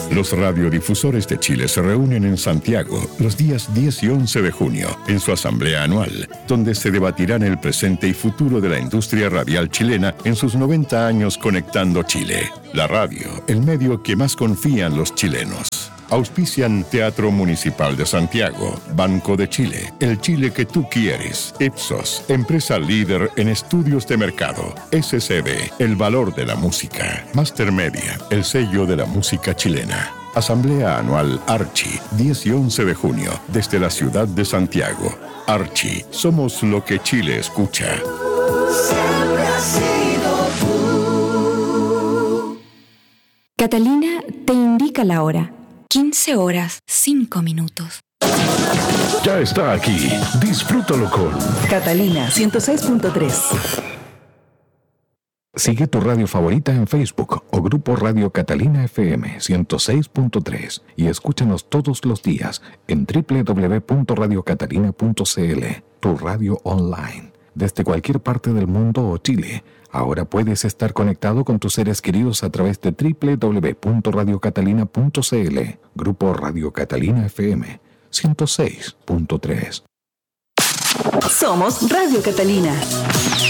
Los radiodifusores de Chile se reúnen en Santiago los días 10 y 11 de junio en su asamblea anual, donde se debatirán el presente y futuro de la industria radial chilena en sus 90 años conectando Chile. La radio, el medio que más confían los chilenos. Auspician Teatro Municipal de Santiago, Banco de Chile, el Chile que tú quieres, Ipsos, empresa líder en estudios de mercado, SCB, el valor de la música, Master Media, el sello de la música chilena. Asamblea Anual Archi, 10 y 11 de junio, desde la ciudad de Santiago. Archi, somos lo que Chile escucha. Siempre has sido tú. Catalina te indica la hora. 15 horas, 5 minutos. Ya está aquí. Disfrútalo con Catalina 106.3. Sigue tu radio favorita en Facebook o Grupo Radio Catalina FM 106.3 y escúchanos todos los días en www.radiocatalina.cl, tu radio online. Desde cualquier parte del mundo o Chile, ahora puedes estar conectado con tus seres queridos a través de www.radiocatalina.cl. Grupo Radio Catalina FM 106.3. Somos Radio Catalina.